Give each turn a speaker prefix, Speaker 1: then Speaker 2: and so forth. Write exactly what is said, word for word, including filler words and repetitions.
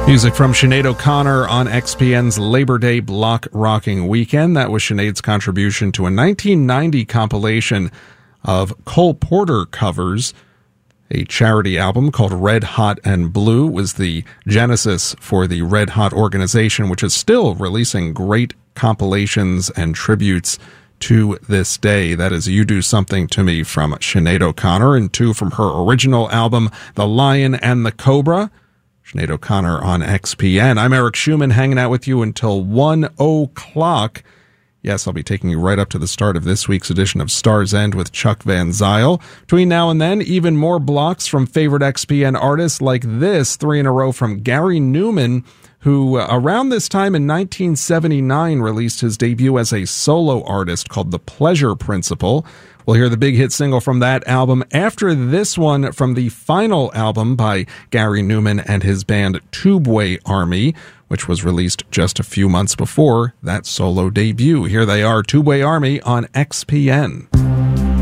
Speaker 1: Music from Sinead O'Connor on X P N's Labor Day Block Rocking Weekend. That was Sinead's contribution to a nineteen ninety compilation of Cole Porter covers. A charity album called Red Hot and Blue was the genesis for the Red Hot organization, which is still releasing great compilations and tributes to this day. That is You Do Something to Me from Sinead O'Connor, and two from her original album, The Lion and the Cobra. Sinead O'Connor on X P N. I'm Eric Schumann, hanging out with you until one o'clock. Yes, I'll be taking you right up to the start of this week's edition of Star's End with Chuck Van Zyl. Between now and then, even more blocks from favorite X P N artists like this, three in a row from Gary Newman, who uh, around this time in nineteen seventy-nine released his debut as a solo artist called The Pleasure Principle. We'll hear the big hit single from that album after this one from the final album by Gary Newman and his band Tubeway Army, which was released just a few months before that solo debut. Here they are, Tubeway Army on X P N.